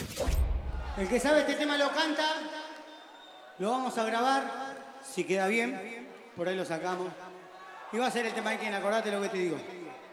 El que sabe este tema lo canta. Lo vamos a grabar. Si queda bien, por ahí lo sacamos. Y va a ser el tema de quien, acordate lo que te digo.